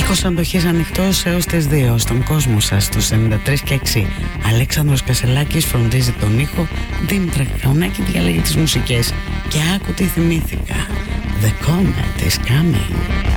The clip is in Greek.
Ήχος αντοχής ανοιχτός έως τις 2 στον κόσμο σας στους 93 και 6. Αλέξανδρος Κασελάκης φροντίζει τον ήχο, Δήμητρα Κακαουνάκη διαλέγει τις μουσικές. Και άκου τι θυμήθηκα. The comet is coming.